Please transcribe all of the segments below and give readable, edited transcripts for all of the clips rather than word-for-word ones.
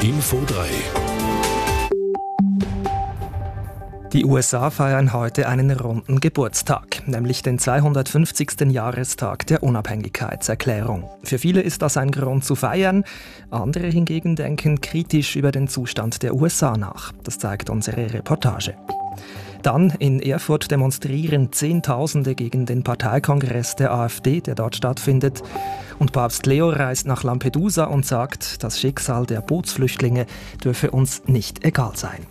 Info 3. Die USA feiern heute einen runden Geburtstag, nämlich den 250. Jahrestag der Unabhängigkeitserklärung. Für viele ist das ein Grund zu feiern, andere hingegen denken kritisch über den Zustand der USA nach. Das zeigt unsere Reportage. Dann in Erfurt demonstrieren Zehntausende gegen den Parteikongress der AfD, der dort stattfindet. Und Papst Leo reist nach Lampedusa und sagt, das Schicksal der Bootsflüchtlinge dürfe uns nicht egal sein.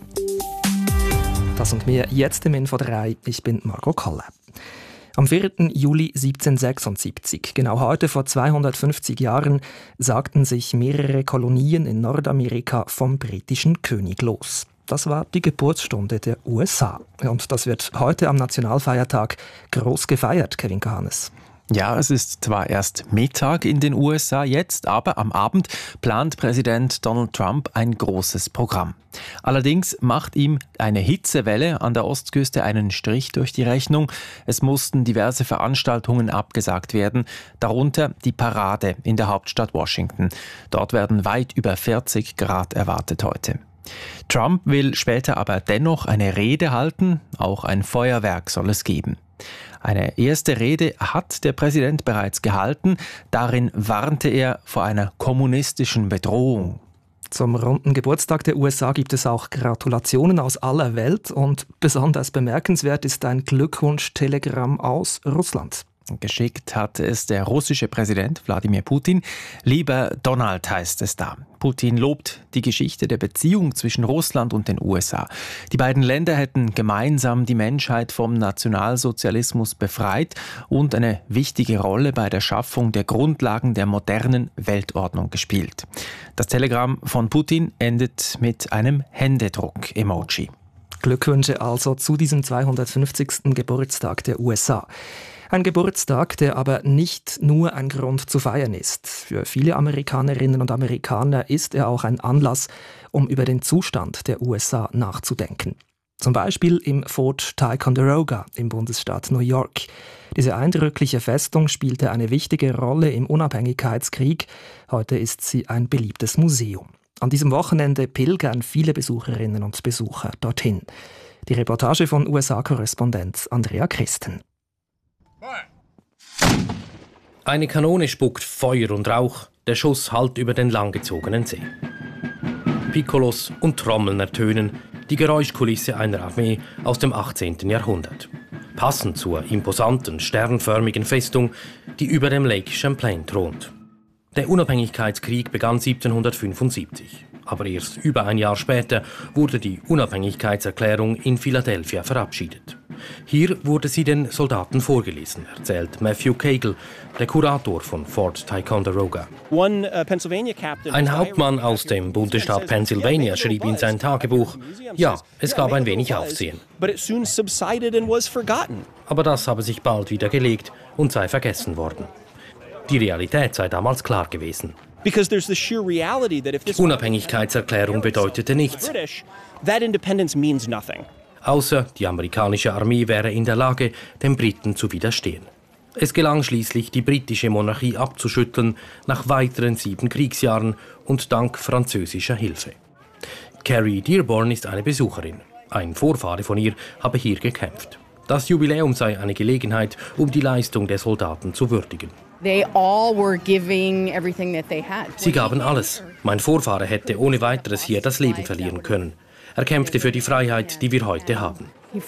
Das und mehr jetzt im Info 3. Ich bin Marco Kolle. Am 4. Juli 1776, genau heute vor 250 Jahren, sagten sich mehrere Kolonien in Nordamerika vom britischen König los. Das war die Geburtsstunde der USA. Und das wird heute am Nationalfeiertag groß gefeiert, Kevin Kahanes. Ja, es ist zwar erst Mittag in den USA jetzt, aber am Abend plant Präsident Donald Trump ein großes Programm. Allerdings macht ihm eine Hitzewelle an der Ostküste einen Strich durch die Rechnung. Es mussten diverse Veranstaltungen abgesagt werden, darunter die Parade in der Hauptstadt Washington. Dort werden weit über 40 Grad erwartet heute. Trump will später aber dennoch eine Rede halten, auch ein Feuerwerk soll es geben. Eine erste Rede hat der Präsident bereits gehalten. Darin warnte er vor einer kommunistischen Bedrohung. Zum runden Geburtstag der USA gibt es auch Gratulationen aus aller Welt und besonders bemerkenswert ist ein Glückwunsch-Telegramm aus Russland. Geschickt hat es der russische Präsident Wladimir Putin. Lieber Donald heißt es da. Putin lobt die Geschichte der Beziehung zwischen Russland und den USA. Die beiden Länder hätten gemeinsam die Menschheit vom Nationalsozialismus befreit und eine wichtige Rolle bei der Schaffung der Grundlagen der modernen Weltordnung gespielt. Das Telegramm von Putin endet mit einem Händedruck-Emoji. Glückwünsche also zu diesem 250. Geburtstag der USA. Ein Geburtstag, der aber nicht nur ein Grund zu feiern ist. Für viele Amerikanerinnen und Amerikaner ist er auch ein Anlass, um über den Zustand der USA nachzudenken. Zum Beispiel im Fort Ticonderoga im Bundesstaat New York. Diese eindrückliche Festung spielte eine wichtige Rolle im Unabhängigkeitskrieg. Heute ist sie ein beliebtes Museum. An diesem Wochenende pilgern viele Besucherinnen und Besucher dorthin. Die Reportage von USA-Korrespondent Andrea Christen. Eine Kanone spuckt Feuer und Rauch, der Schuss hallt über den langgezogenen See. Piccolos und Trommeln ertönen, die Geräuschkulisse einer Armee aus dem 18. Jahrhundert. Passend zur imposanten, sternförmigen Festung, die über dem Lake Champlain thront. Der Unabhängigkeitskrieg begann 1775. Aber erst über ein Jahr später wurde die Unabhängigkeitserklärung in Philadelphia verabschiedet. Hier wurde sie den Soldaten vorgelesen, erzählt Matthew Cagle, der Kurator von Fort Ticonderoga. Ein Hauptmann aus dem Bundesstaat Pennsylvania schrieb in sein Tagebuch, ja, es gab ein wenig Aufsehen. Aber das habe sich bald wieder gelegt und sei vergessen worden. Die Realität sei damals klar gewesen. Die Unabhängigkeitserklärung bedeutete nichts. Außer die amerikanische Armee wäre in der Lage, den Briten zu widerstehen. Es gelang schließlich, die britische Monarchie abzuschütteln, nach weiteren 7 Kriegsjahren und dank französischer Hilfe. Carrie Dearborn ist eine Besucherin. Ein Vorfahre von ihr habe hier gekämpft. Das Jubiläum sei eine Gelegenheit, um die Leistung der Soldaten zu würdigen. Sie gaben alles. Mein Vorfahre hätte ohne weiteres hier das Leben verlieren können. Er kämpfte für die Freiheit, die wir heute haben.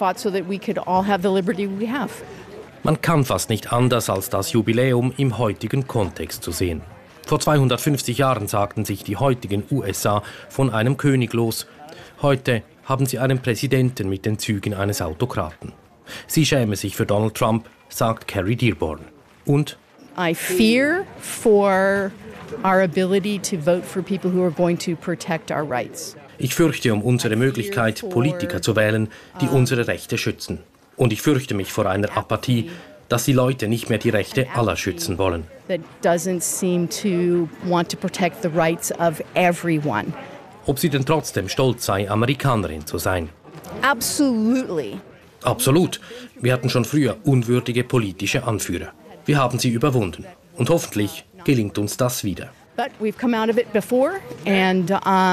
Man kann fast nicht anders, als das Jubiläum im heutigen Kontext zu sehen. Vor 250 Jahren sagten sich die heutigen USA von einem König los. Heute haben sie einen Präsidenten mit den Zügen eines Autokraten. Sie schäme sich für Donald Trump, sagt Carrie Dearborn. Und I fear for our ability to vote for people who are going to protect our rights. Ich fürchte um unsere Möglichkeit, Politiker zu wählen, die unsere Rechte schützen. Und ich fürchte mich vor einer Apathie, dass die Leute nicht mehr die Rechte aller schützen wollen. That doesn't seem to want to protect the rights of everyone. Ob sie denn trotzdem stolz sei, Amerikanerin zu sein? Absolutely. Absolut. Wir hatten schon früher unwürdige politische Anführer. Wir haben sie überwunden. Und hoffentlich gelingt uns das wieder. But we've come out of it before and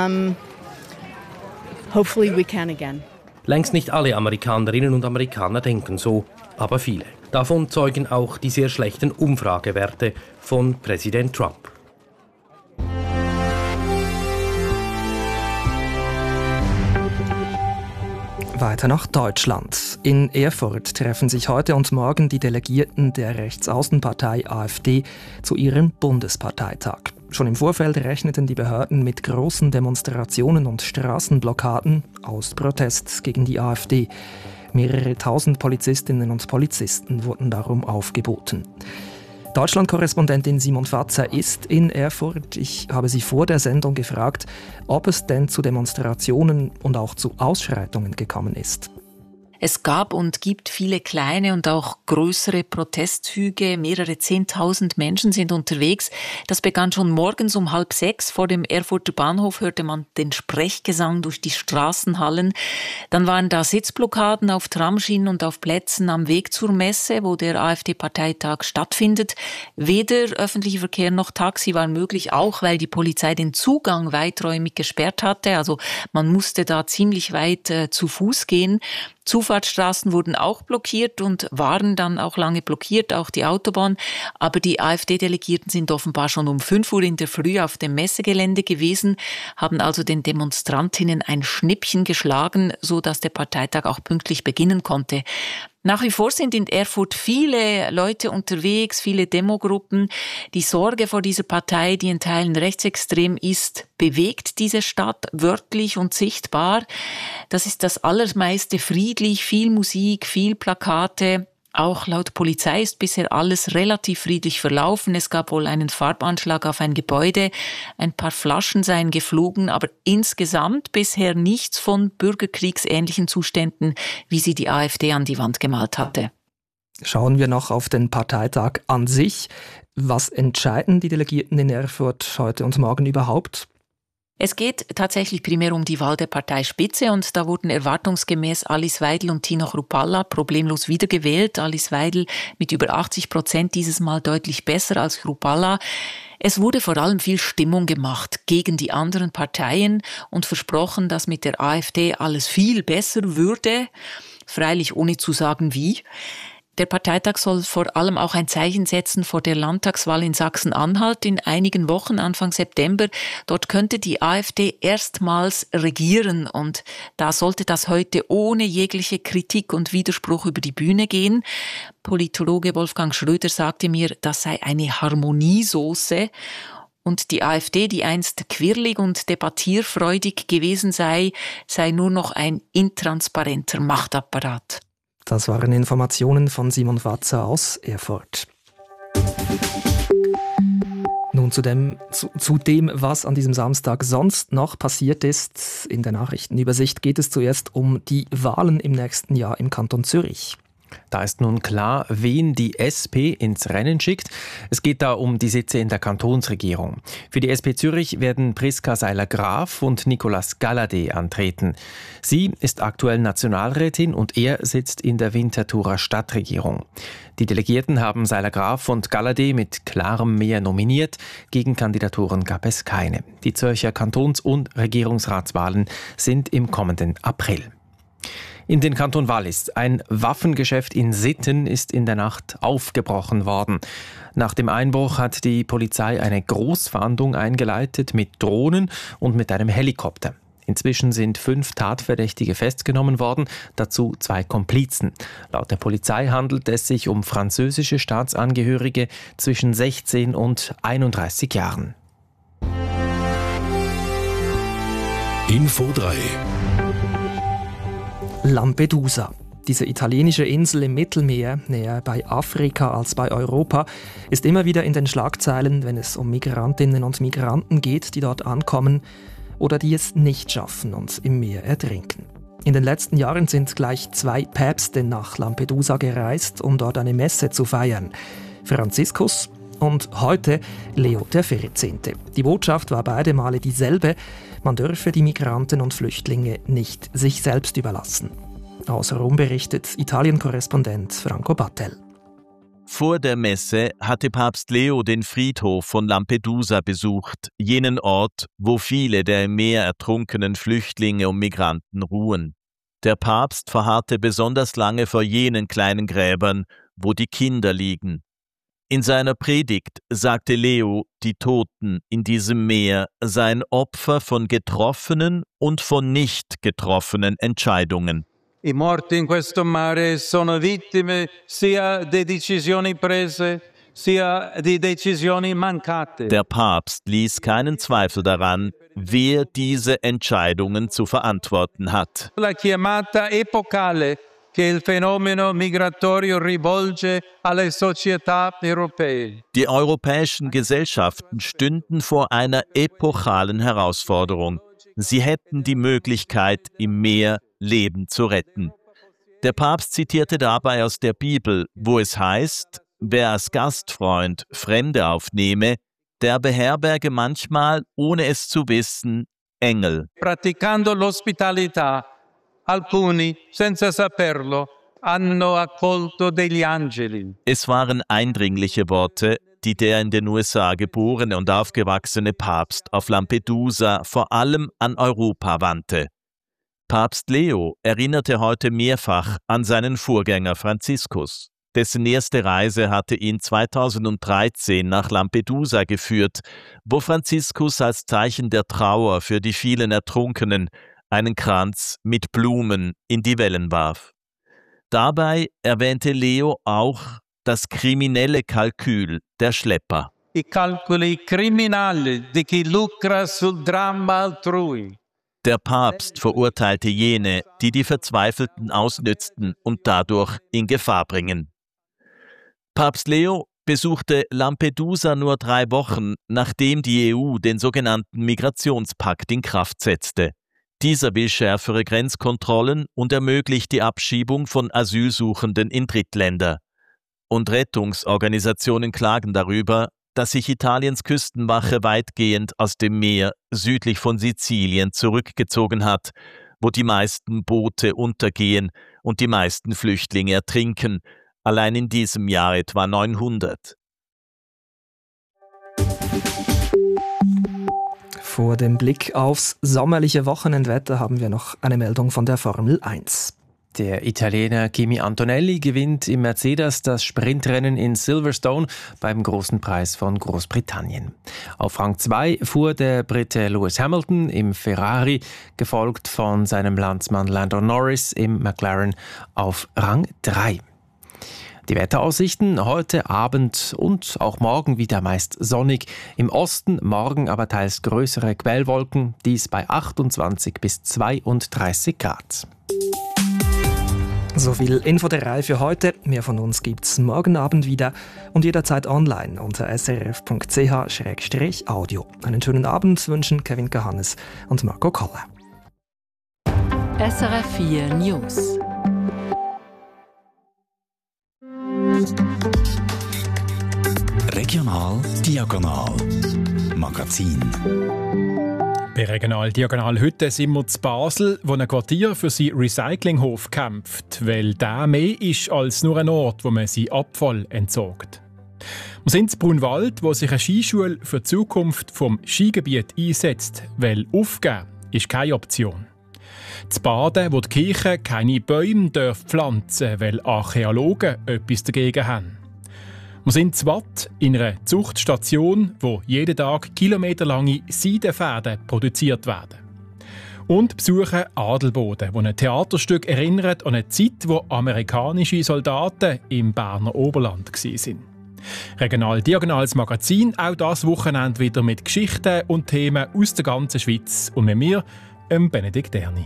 hopefully we can again. Längst nicht alle Amerikanerinnen und Amerikaner denken so, aber viele. Davon zeugen auch die sehr schlechten Umfragewerte von Präsident Trump. Weiter nach Deutschland. In Erfurt treffen sich heute und morgen die Delegierten der Rechtsaußenpartei AfD zu ihrem Bundesparteitag. Schon im Vorfeld rechneten die Behörden mit großen Demonstrationen und Straßenblockaden aus Protest gegen die AfD. Mehrere tausend Polizistinnen und Polizisten wurden darum aufgeboten. Deutschland-Korrespondentin Simon Fatzer ist in Erfurt. Ich habe sie vor der Sendung gefragt, ob es denn zu Demonstrationen und auch zu Ausschreitungen gekommen ist. Es gab und gibt viele kleine und auch größere Protestzüge. Mehrere 10.000 Menschen sind unterwegs. Das begann schon morgens um 5:30. Vor dem Erfurter Bahnhof hörte man den Sprechgesang durch die Straßenhallen. Dann waren da Sitzblockaden auf Tramschienen und auf Plätzen am Weg zur Messe, wo der AfD-Parteitag stattfindet. Weder öffentlicher Verkehr noch Taxi war möglich, auch weil die Polizei den Zugang weiträumig gesperrt hatte. Also man musste da ziemlich weit zu Fuß gehen. Zufahrtsstraßen wurden auch blockiert und waren dann auch lange blockiert, auch die Autobahn. Aber die AfD-Delegierten sind offenbar schon um 5 Uhr in der Früh auf dem Messegelände gewesen, haben also den Demonstrantinnen ein Schnippchen geschlagen, sodass der Parteitag auch pünktlich beginnen konnte. Nach wie vor sind in Erfurt viele Leute unterwegs, viele Demogruppen. Die Sorge vor dieser Partei, die in Teilen rechtsextrem ist, bewegt diese Stadt wörtlich und sichtbar. Das ist das Allermeiste friedlich, viel Musik, viel Plakate. Auch laut Polizei ist bisher alles relativ friedlich verlaufen. Es gab wohl einen Farbanschlag auf ein Gebäude. Ein paar Flaschen seien geflogen, aber insgesamt bisher nichts von bürgerkriegsähnlichen Zuständen, wie sie die AfD an die Wand gemalt hatte. Schauen wir noch auf den Parteitag an sich. Was entscheiden die Delegierten in Erfurt heute und morgen überhaupt? Es geht tatsächlich primär um die Wahl der Parteispitze und da wurden erwartungsgemäß Alice Weidel und Tino Chrupalla problemlos wiedergewählt. Alice Weidel mit über 80%, dieses Mal deutlich besser als Chrupalla. Es wurde vor allem viel Stimmung gemacht gegen die anderen Parteien und versprochen, dass mit der AfD alles viel besser würde, freilich ohne zu sagen wie. Der Parteitag soll vor allem auch ein Zeichen setzen vor der Landtagswahl in Sachsen-Anhalt in einigen Wochen, Anfang September. Dort könnte die AfD erstmals regieren und da sollte das heute ohne jegliche Kritik und Widerspruch über die Bühne gehen. Politologe Wolfgang Schröder sagte mir, das sei eine Harmoniesoße. Und die AfD, die einst quirlig und debattierfreudig gewesen sei nur noch ein intransparenter Machtapparat. Das waren Informationen von Simon Fatzer aus Erfurt. Nun zu dem, was an diesem Samstag sonst noch passiert ist. In der Nachrichtenübersicht geht es zuerst um die Wahlen im nächsten Jahr im Kanton Zürich. Da ist nun klar, wen die SP ins Rennen schickt. Es geht da um die Sitze in der Kantonsregierung. Für die SP Zürich werden Priska Seiler-Graf und Nicolas Galladay antreten. Sie ist aktuell Nationalrätin und er sitzt in der Winterthurer Stadtregierung. Die Delegierten haben Seiler-Graf und Galladay mit klarem Mehr nominiert. Gegenkandidaturen gab es keine. Die Zürcher Kantons- und Regierungsratswahlen sind im kommenden April. In den Kanton Wallis. Ein Waffengeschäft in Sitten ist in der Nacht aufgebrochen worden. Nach dem Einbruch hat die Polizei eine Großfahndung eingeleitet mit Drohnen und mit einem Helikopter. Inzwischen sind 5 Tatverdächtige festgenommen worden, dazu 2 Komplizen. Laut der Polizei handelt es sich um französische Staatsangehörige zwischen 16 und 31 Jahren. Info 3 Lampedusa. Diese italienische Insel im Mittelmeer, näher bei Afrika als bei Europa, ist immer wieder in den Schlagzeilen, wenn es um Migrantinnen und Migranten geht, die dort ankommen oder die es nicht schaffen und im Meer ertrinken. In den letzten Jahren sind gleich 2 Päpste nach Lampedusa gereist, um dort eine Messe zu feiern. Franziskus und heute Leo XIV. Die Botschaft war beide Male dieselbe: Man dürfe die Migranten und Flüchtlinge nicht sich selbst überlassen. Aus Rom berichtet Italien-Korrespondent Franco Battel. Vor der Messe hatte Papst Leo den Friedhof von Lampedusa besucht, jenen Ort, wo viele der im Meer ertrunkenen Flüchtlinge und Migranten ruhen. Der Papst verharrte besonders lange vor jenen kleinen Gräbern, wo die Kinder liegen. In seiner Predigt sagte Leo, die Toten in diesem Meer seien Opfer von getroffenen und von nicht getroffenen Entscheidungen. I morti in questo mare sono vittime sia di decisioni prese, sia di decisioni mancate. Der Papst ließ keinen Zweifel daran, wer diese Entscheidungen zu verantworten hat. La chiamata epocale che il fenomeno migratorio rivolge alle società europee. Die europäischen Gesellschaften stünden vor einer epochalen Herausforderung. Sie hätten die Möglichkeit, im Meer Leben zu retten. Der Papst zitierte dabei aus der Bibel, wo es heißt, wer als Gastfreund Fremde aufnehme, der beherberge manchmal, ohne es zu wissen, Engel. Praticando l'ospitalità, alcuni, senza saperlo, hanno accolto degli angeli. Es waren eindringliche Worte, die der in den USA geborene und aufgewachsene Papst auf Lampedusa vor allem an Europa wandte. Papst Leo erinnerte heute mehrfach an seinen Vorgänger Franziskus. Dessen erste Reise hatte ihn 2013 nach Lampedusa geführt, wo Franziskus als Zeichen der Trauer für die vielen Ertrunkenen einen Kranz mit Blumen in die Wellen warf. Dabei erwähnte Leo auch das kriminelle Kalkül der Schlepper. I calcoli criminali di chi lucra sul dramma altrui. Der Papst verurteilte jene, die die Verzweifelten ausnützten und dadurch in Gefahr bringen. Papst Leo besuchte Lampedusa nur 3 Wochen, nachdem die EU den sogenannten Migrationspakt in Kraft setzte. Dieser will schärfere Grenzkontrollen und ermöglicht die Abschiebung von Asylsuchenden in Drittländer. Und Rettungsorganisationen klagen darüber, dass sich Italiens Küstenwache weitgehend aus dem Meer südlich von Sizilien zurückgezogen hat, wo die meisten Boote untergehen und die meisten Flüchtlinge ertrinken, allein in diesem Jahr etwa 900. Vor dem Blick aufs sommerliche Wochenendwetter haben wir noch eine Meldung von der Formel 1. Der Italiener Kimi Antonelli gewinnt im Mercedes das Sprintrennen in Silverstone beim Großen Preis von Großbritannien. Auf Rang 2 fuhr der Brite Lewis Hamilton im Ferrari, gefolgt von seinem Landsmann Lando Norris im McLaren auf Rang 3. Die Wetteraussichten heute Abend und auch morgen wieder meist sonnig. Im Osten morgen aber teils größere Quellwolken, dies bei 28 bis 32 Grad. So viel Info der Reihe für heute. Mehr von uns gibt's morgen Abend wieder und jederzeit online unter srf.ch/audio. Einen schönen Abend wünschen Kevin Kahannes und Marco Koller. SRF 4 News. Regional Diagonal Magazin. Bei Regional Diagonal heute sind wir zu Basel, wo ein Quartier für seinen Recyclinghof kämpft, weil der mehr ist als nur ein Ort, wo man seinen Abfall entsorgt. Wir sind in Brunwald, wo sich eine Skischule für die Zukunft vom Skigebiet einsetzt, weil aufgeben ist keine Option. Zu Baden, wo die Kirche keine Bäume pflanzen darf, weil Archäologen etwas dagegen haben. Wir sind zu Watt in einer Zuchtstation, wo jeden Tag kilometerlange Seidenfäden produziert werden. Und besuchen Adelboden, wo ein Theaterstück erinnert an eine Zeit, wo amerikanische Soldaten im Berner Oberland waren. Regional Diagonales Magazin, auch das Wochenende wieder mit Geschichten und Themen aus der ganzen Schweiz und mit mir, Benedikt Erni.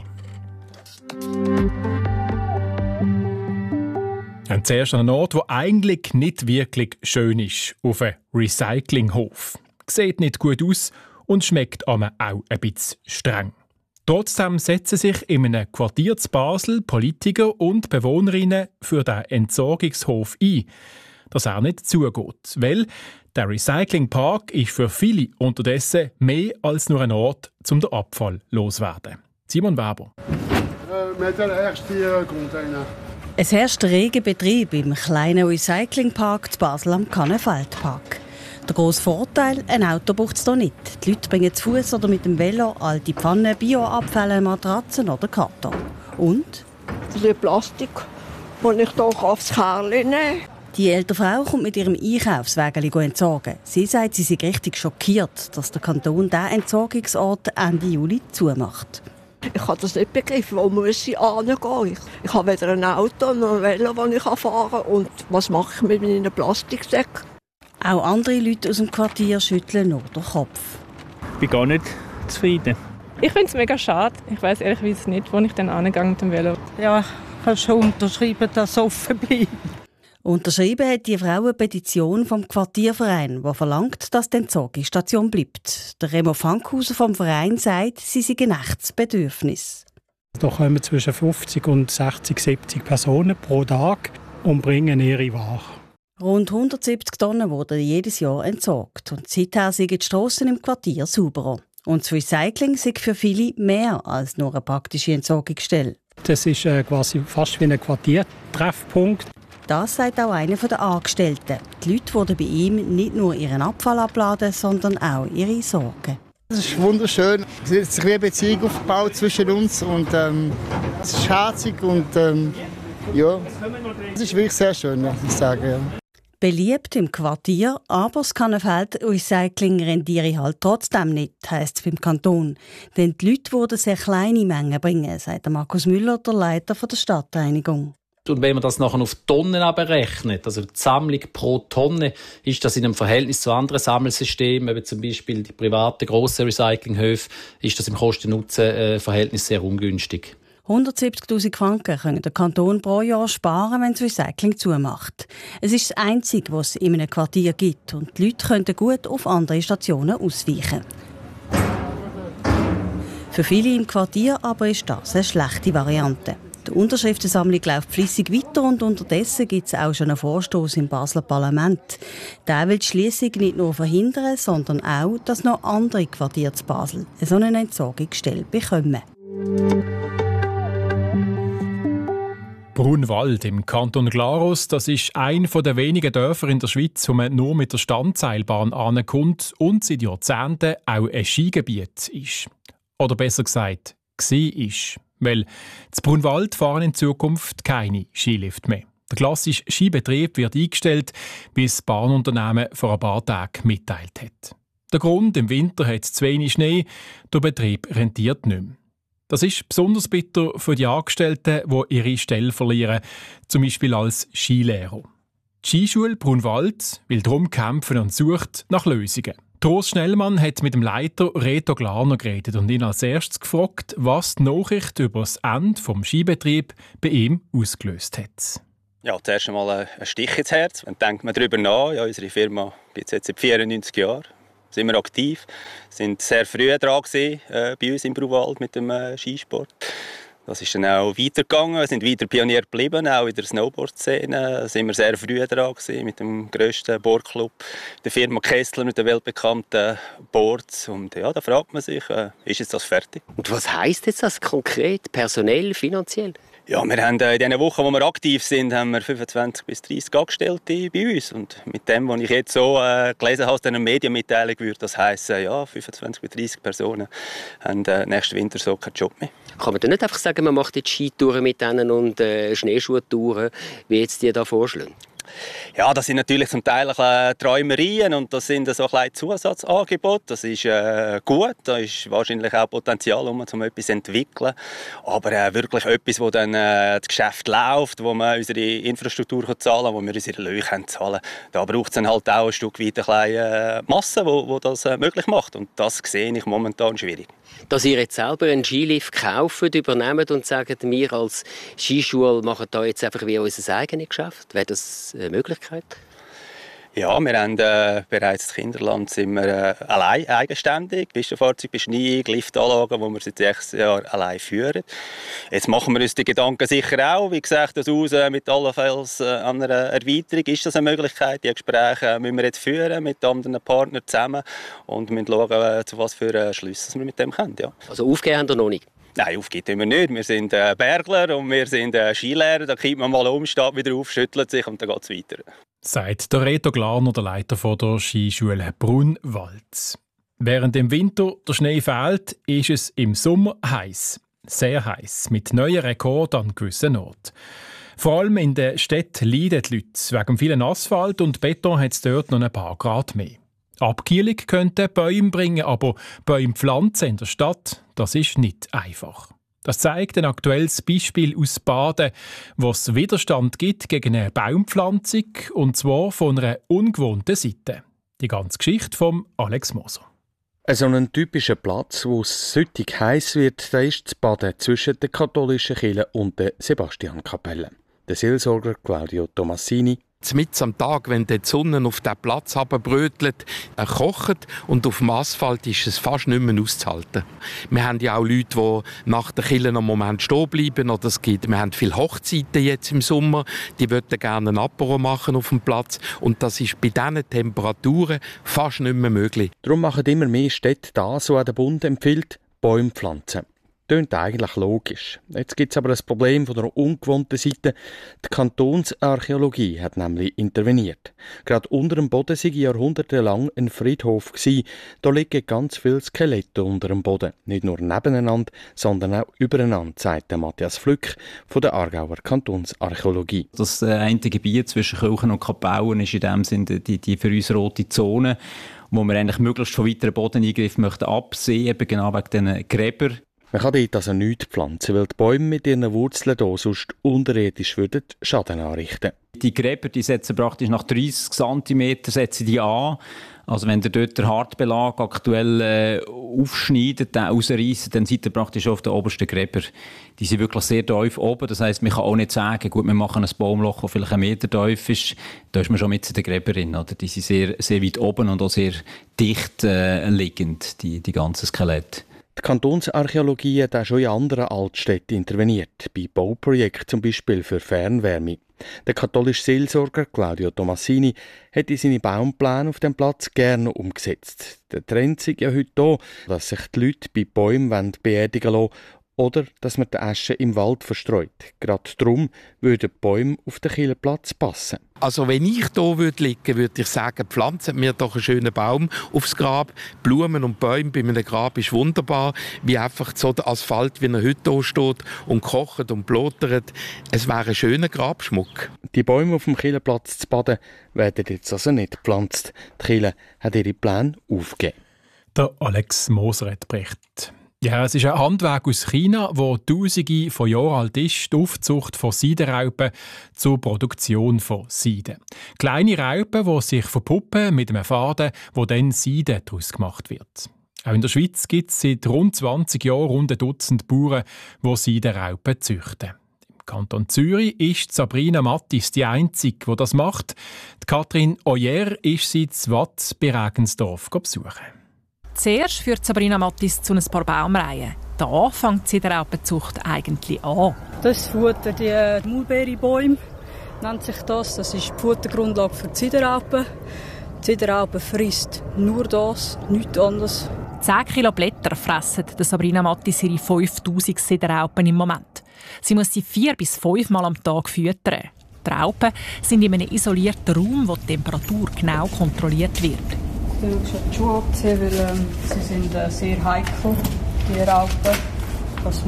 Und zuerst an einem Ort, der eigentlich nicht wirklich schön ist, auf einem Recyclinghof. Sieht nicht gut aus und schmeckt aber auch ein bisschen streng. Trotzdem setzen sich in einem Quartier zu Basel Politiker und Bewohnerinnen für den Entsorgungshof ein, dass er nicht zugeht. Weil der Recyclingpark ist für viele unterdessen mehr als nur ein Ort, um den Abfall loszuwerden. Simon Weber. Met de ergste container. Es herrscht reger Betrieb im kleinen Recyclingpark zu Basel am Kannenfeldpark. Der grosse Vorteil, ein Auto braucht es hier nicht. Die Leute bringen zu Fuß oder mit dem Velo alte Pfannen, Bioabfälle, Matratzen oder Karton. Und? Die Plastik, das ich hier aufs Kerl nehme. Die ältere Frau kommt mit ihrem Einkaufswägeli entsorgen. Sie sagt, sie sei richtig schockiert, dass der Kanton diesen Entsorgungsort Ende Juli zumacht. Ich habe das nicht begriffen. Wo muss ich hingehen? Ich habe weder ein Auto noch ein Velo, das ich fahren kann. Und was mache ich mit meinen Plastiksäcken? Auch andere Leute aus dem Quartier schütteln nur den Kopf. Ich bin gar nicht zufrieden. Ich finde es mega schade. Ich weiss ehrlich nicht, wo ich dann angehe mit dem Velo. Ja, ich habe schon unterschrieben, dass es offen bleibt. Unterschrieben hat die Frau eine Petition vom Quartierverein, die verlangt, dass die Entsorgungsstation bleibt. Der Remo Fankhauser vom Verein sagt, sie sei ein echtes Bedürfnis. Da kommen zwischen 50 und 60, 70 Personen pro Tag und bringen ihre Ware. Rund 170 Tonnen wurden jedes Jahr entsorgt. Und seither sind die Strassen im Quartier sauberer. Und das Recycling sei für viele mehr als nur eine praktische Entsorgungsstelle. Das ist quasi fast wie ein Quartiertreffpunkt. Das sagt auch einer der Angestellten. Die Leute würden bei ihm nicht nur ihren Abfall abladen, sondern auch ihre Sorgen. Es ist wunderschön. Es hat sich eine Beziehung aufgebaut zwischen uns und es ist herzig und ja, es ist wirklich sehr schön, muss ich sagen. Ja. Beliebt im Quartier, aber das Kannenfeld-Recycling rendiere halt trotzdem nicht, heisst es beim Kanton. Denn die Leute würden sehr kleine Mengen bringen, sagt Markus Müller, der Leiter der Stadtreinigung. Und wenn man das nachher auf Tonnen berechnet, also die Sammlung pro Tonne, ist das in einem Verhältnis zu anderen Sammelsystemen, wie zum Beispiel die privaten grossen Recyclinghöfe, ist das im Kosten-Nutzen-Verhältnis sehr ungünstig. 170'000 Franken können der Kanton pro Jahr sparen, wenn das Recycling zumacht. Es ist das Einzige, was es in einem Quartier gibt und die Leute können gut auf andere Stationen ausweichen. Für viele im Quartier aber ist das eine schlechte Variante. Die Unterschriftensammlung läuft flüssig weiter und unterdessen gibt es auch schon einen Vorstoß im Basler Parlament. Der will die Schliessung nicht nur verhindern, sondern auch, dass noch andere Quartiere zu Basel eine solche Entsorgungsstelle bekommen. Brunwald im Kanton Glarus, das ist ein der wenigen Dörfer in der Schweiz, wo man nur mit der Standseilbahn ankommt und seit Jahrzehnten auch ein Skigebiet ist. Oder besser gesagt, war. Weil zu Brunwald fahren in Zukunft keine Skilift mehr. Der klassische Skibetrieb wird eingestellt, bis das Bahnunternehmen vor ein paar Tagen mitteilt hat. Der Grund: im Winter hat es zu wenig Schnee, der Betrieb rentiert nicht mehr. Das ist besonders bitter für die Angestellten, die ihre Stelle verlieren, zum Beispiel als Skilehrer. Die Skischule Brunwald will darum kämpfen und sucht nach Lösungen. Urs Schnellmann hat mit dem Leiter Reto Glarner geredet und ihn als erstes gefragt, was die Nachricht über das Ende des Skibetriebs bei ihm ausgelöst hat. Ja, zuerst einmal ein Stich ins Herz. Dann denkt man darüber nach. Ja, unsere Firma gibt es jetzt seit 94 Jahren. Sind wir aktiv. Sind sehr früh dran gewesen, bei uns im Brunwald mit dem Skisport. Das ist dann auch weitergegangen. Wir sind weiter Pionier geblieben, auch in der Snowboard-Szene. Da sind wir sehr früh dran gewesen, mit dem grössten Boardclub, der Firma Kessler, mit den weltbekannten Boards. Und ja, da fragt man sich, ist jetzt das fertig? Und was heisst jetzt das konkret, personell, finanziell? Ja, wir haben in den Wochen, wo wir aktiv sind, haben wir 25 bis 30 Angestellte bei uns. Und mit dem, was ich jetzt so gelesen habe aus dieser Medienmitteilung, würde das heissen, ja, 25 bis 30 Personen haben nächsten Winter so keinen Job mehr. Kann man dann nicht einfach sagen, man macht jetzt Skitouren mit denen und Schneeschuhtouren, wie jetzt die da vorschlagen? Ja, das sind natürlich zum Teil Träumerien und das sind so ein Zusatzangebote. Das ist gut, da ist wahrscheinlich auch Potenzial, um etwas zu entwickeln. Aber wirklich etwas, wo dann das Geschäft läuft, wo man unsere Infrastruktur zahlen kann, wo wir unsere Löhne zahlen können. Da braucht es dann halt auch ein Stück weit eine Masse, die das möglich macht. Und das sehe ich momentan schwierig. Dass ihr jetzt selber einen Skilift kauft, übernehmt und sagt, wir als Skischule machen da jetzt einfach wie unser eigenes Geschäft, wäre das eine Möglichkeit? Ja, wir haben bereits in Kinderland sind wir allein eigenständig. Pistenfahrzeuge, Beschneiung, Liftanlagen, die wir seit 6 Jahren allein führen. Jetzt machen wir uns die Gedanken sicher auch. Wie gesagt, das aus mit allenfalls einer Erweiterung. Ist das eine Möglichkeit? Die Gespräche müssen wir jetzt führen mit anderen Partnern zusammen und müssen schauen, zu was für Schlüsse wir mit dem können. Ja. Also aufgeben haben wir noch nicht? Nein, aufgeben wir nicht. Wir sind Bergler und wir sind Skilehrer. Da kippt man mal um, steht wieder auf, schüttelt sich und dann geht es weiter. Sagt der Reto Glarner, der Leiter der Skischule Brunwald. Während im Winter der Schnee fehlt, ist es im Sommer heiß. Sehr heiß, mit neuen Rekorden an gewissen Orten. Vor allem in den Städten leiden die Leute. Wegen vielen Asphalt und Beton hat es dort noch ein paar Grad mehr. Abkühlung könnte Bäume bringen, aber Bäume pflanzen in der Stadt, das ist nicht einfach. Das zeigt ein aktuelles Beispiel aus Baden, wo es Widerstand gibt gegen eine Baumpflanzung, und zwar von einer ungewohnten Seite. Die ganze Geschichte von Alex Moser. So ein typischer Platz, wo es süttig heiß wird, da ist das Baden zwischen der katholischen Kirche und der Sebastiankapelle. Der Seelsorger Claudio Tomassini. Mitten am Tag, wenn die Sonne auf diesen Platz herunterbrötelt, kocht und auf dem Asphalt ist es fast nicht mehr auszuhalten. Wir haben ja auch Leute, die nach der Kirche einen Moment stehen bleiben. Oder wir haben viele Hochzeiten jetzt im Sommer, die möchten gerne ein Apero machen auf dem Platz. Und das ist bei diesen Temperaturen fast nicht mehr möglich. Darum machen immer mehr Städte das, was der Bund empfiehlt, Bäume pflanzen. Klingt eigentlich logisch. Jetzt gibt es aber ein Problem von der ungewohnten Seite. Die Kantonsarchäologie hat nämlich interveniert. Gerade unter dem Boden sei jahrhundertelang ein Friedhof gewesen. Da liegen ganz viele Skelette unter dem Boden. Nicht nur nebeneinander, sondern auch übereinander, sagt Matthias Flück von der Aargauer Kantonsarchäologie. Das eine Gebiet zwischen Kirchen und Kapellen ist in dem Sinne die für uns rote Zone, wo wir eigentlich möglichst von weiteren Bodeneingriffen möchten absehen, eben genau wegen diesen Gräbern. Man kann dort also nichts pflanzen, weil die Bäume mit ihren Wurzeln hier sonst unterirdisch Schaden anrichten. Die Gräber die setzen praktisch nach 30 cm setzen die an. Also wenn ihr dort den Hartbelag aktuell aufschneidet, den rausreißt, dann seid ihr praktisch auf den obersten Gräber. Die sind wirklich sehr tief oben. Das heisst, man kann auch nicht sagen, gut, wir machen ein Baumloch, das vielleicht 1 Meter tief ist. Da ist man schon mit den Gräbern. Oder? Die sind sehr, sehr weit oben und auch sehr dicht liegend, die ganzen Skelette. Die Kantonsarchäologie hat auch schon in anderen Altstädten interveniert, bei Bauprojekten zum Beispiel für Fernwärme. Der katholische Seelsorger Claudio Tomassini hätte seine Baumpläne auf dem Platz gerne umgesetzt. Der Trend ist ja heute da, dass sich die Leute bei Bäumen beerdigen lassen oder dass man die Asche im Wald verstreut. Gerade darum würden die Bäume auf den Kirchenplatz passen. Also wenn ich hier liegen würde, würde ich sagen, pflanzen mir doch einen schönen Baum aufs Grab. Blumen und Bäume bei einem Grab ist wunderbar, wie einfach so der Asphalt, wie er heute hier steht und kocht und blotert. Es wäre ein schöner Grabschmuck. Die Bäume auf dem Kirchenplatz zu Baden werden jetzt also nicht gepflanzt. Die Kirche hat ihre Pläne aufgegeben. Der Alex Moser hat berichtet. Ja, es ist ein Handwerk aus China, wo Tausende von Jahren alt ist, die Aufzucht von Seidenraupen zur Produktion von Seide. Kleine Raupen, die sich verpuppen mit einem Faden, wo dann Seide daraus gemacht wird. Auch in der Schweiz gibt es seit rund 20 Jahren rund ein Dutzend Bauern, die Seidenraupen züchten. Im Kanton Zürich ist Sabrina Mattis die Einzige, die das macht. Die Katrin Oyer ist sie in Watt bei Regensdorf besuchen. Zuerst führt Sabrina Mattis zu ein paar Baumreihen. Da fängt die Seidenraupenzucht eigentlich an. Das Futter, die Maulbeerenbäume nennt sich das. Das ist die Futtergrundlage für die Seidenraupe. Die Seidenraupe frisst nur das, nichts anderes. 10 Kilo Blätter fressen Sabrina Mattis ihre 5000 Seidenraupen im Moment. Sie muss sie 4 bis 5 Mal am Tag füttern. Die Raupen sind in einem isolierten Raum, wo die Temperatur genau kontrolliert wird. Ich muss die Schuhe abziehen, weil sie sind sehr heikel, die Raupen, dass man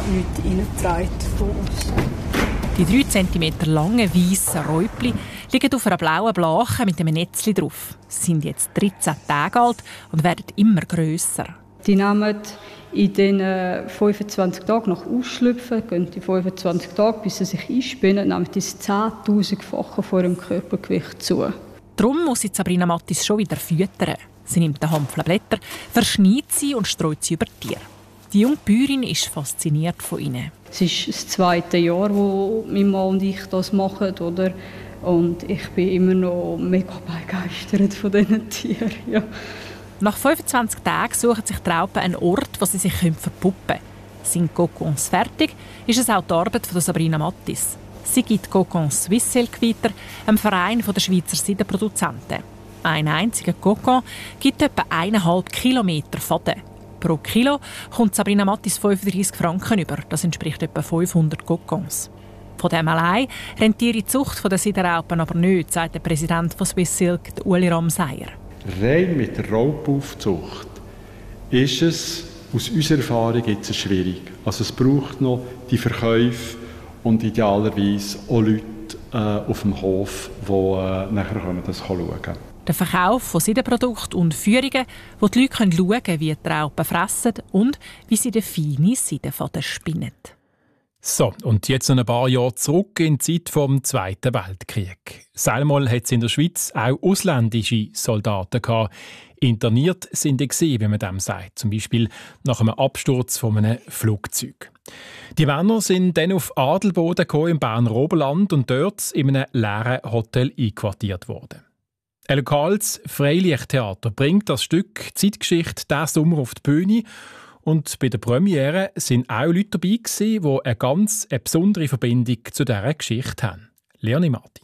nichts reinträgt von uns. Die 3 cm langen weißen Räupli liegen auf einer blauen Blache mit einem Netzli drauf. Sie sind jetzt 13 Tage alt und werden immer grösser. Die nehmen in den 25 Tagen nach Ausschlüpfen, gehen die 25 Tage, bis sie sich einspinnen, nehmen diese 10'000-fache von ihrem Körpergewicht zu. Darum muss sie Sabrina Mattis schon wieder füttern. Sie nimmt eine Handvoll Blätter, verschneit sie und streut sie über die Tiere. Die junge Bäuerin ist fasziniert von ihnen. Es ist das 2. Jahr, wo mein Mann und ich das machen, oder? Und ich bin immer noch mega begeistert von diesen Tieren. Ja. Nach 25 Tagen suchen sich die Raupen einen Ort, wo sie sich verpuppen können. Sind Kokons fertig, ist es auch die Arbeit von Sabrina Mattis. Sie gibt Kokons Swiss Silk weiter, einem Verein der Schweizer Seidenproduzenten. Ein einziger Kokon gibt etwa 1,5 Kilometer Faden. Pro Kilo kommt Sabrina Mattis 35 Franken über. Das entspricht etwa 500 Kokons. Von dem allein rentiert die Zucht der Siderraupen aber nicht, sagt der Präsident von Swiss Silk, Uli Ramseyer. Rein mit der Raupenaufzucht ist es aus unserer Erfahrung jetzt schwierig. Also es braucht noch die Verkäufe und idealerweise auch Leute auf dem Hof, die nachher das schauen können. Der Verkauf von Seidenprodukten und Führungen, wo die Leute schauen können, wie die Raupen fressen und wie sie den feinen Seidenfaden spinnen. So, und jetzt noch ein paar Jahre zurück in die Zeit vom Zweiten Weltkrieg. Einmal hat es in der Schweiz auch ausländische Soldaten gehabt. Interniert sind die, wie man dem sagt, zum Beispiel nach einem Absturz von einem Flugzeug. Die Männer sind dann auf Adelboden im Berner Oberland und dort in einem leeren Hotel einquartiert worden. Ein lokales Freilichttheater bringt das Stück Zeitgeschichte diesen Sommer auf die Bühne. Und bei der Premiere waren auch Leute dabei, die eine ganz besondere Verbindung zu dieser Geschichte haben. Leonie Martin.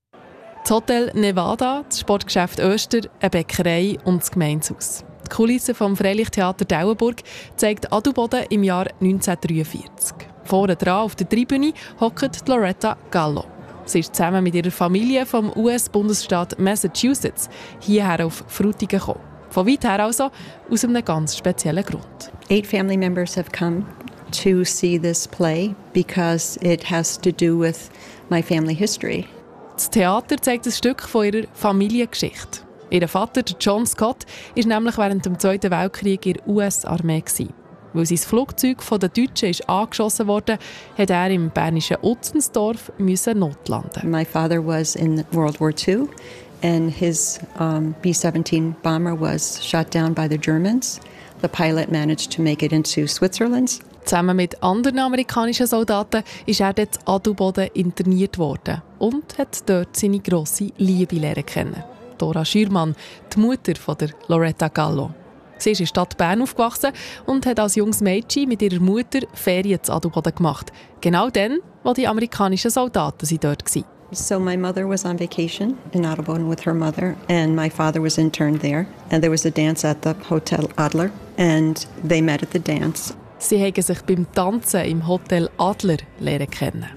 Das Hotel Nevada, das Sportgeschäft Öster, eine Bäckerei und das Gemeindehaus. Die Kulisse vom Freilichttheater Dauenburg zeigt Adelboden im Jahr 1943. Vorne dran auf der Tribüne hockt Loretta Gallo. Sie ist zusammen mit ihrer Familie vom US-Bundesstaat Massachusetts hierher auf Frutigen gekommen. Von weit her also, aus einem ganz speziellen Grund. 8 family members have come to see this play because it has to do with my family history. Das Theater zeigt ein Stück von ihrer Familiengeschichte. Ihr Vater, John Scott, war nämlich während dem Zweiten Weltkrieg in der US-Armee. Weil sein Flugzeug von den Deutschen angeschossen wurde, musste er im bernischen Utzensdorf notlanden. My father was in World War II. And his B-17 bomber was shot down by the Germans. The pilot managed to make it into Switzerland. Zusammen mit anderen amerikanischen Soldaten ist er dort in Adelboden interniert worden und hat dort seine grosse Liebe lernen kennen. Dora Schürmann, die Mutter von der Loretta Gallo. Sie ist in der Stadt Bern aufgewachsen und hat als junges Mädchen mit ihrer Mutter Ferien in Adelboden gemacht. Genau dann, wo die amerikanischen Soldaten dort waren. So my mother was on vacation in Adelboden with her mother, and my father was interned there. And there was a dance at the Hotel Adler, and they met at the dance. Sie haben sich beim Tanzen im Hotel Adler lernen kennen.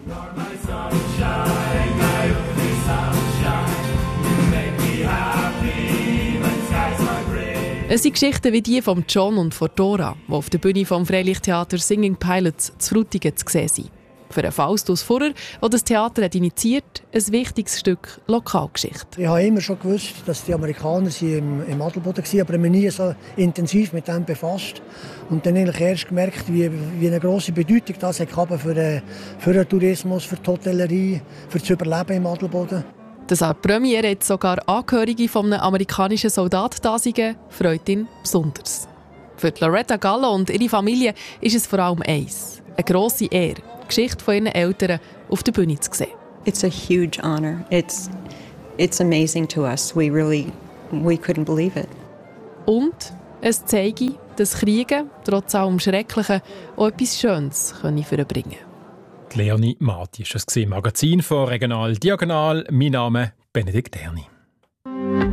Es sind Geschichten wie die von John und von Dora, die auf der Bühne vom Freilichttheater Singing Pilots zu Frutigen zu sehen sind. Für einen Faustus Furrer, der das Theater hat initiiert, ein wichtiges Stück Lokalgeschichte. Ich habe immer schon gewusst, dass die Amerikaner im Adelboden waren, aber ich habe mich nie so intensiv mit dem befasst. Und dann habe ich erst gemerkt, wie eine grosse Bedeutung das hat für den Tourismus, für die Hotellerie, für das Überleben im Adelboden. Dass an der Premiere jetzt sogar Angehörige von einem amerikanischen Soldat da sind, freut ihn besonders. Für Loretta Gallo und ihre Familie ist es vor allem eins: eine grosse Ehre, die Geschichte von ihren Eltern auf der Bühne zu sehen. It's a huge honor. It's amazing to us. We couldn't believe it. Und es zeige, dass Kriege, trotz allem Schrecklichen, auch etwas Schönes bringen können. Leonie Marti war das Magazin von Regional Diagonal. Mein Name ist Benedikt Erni.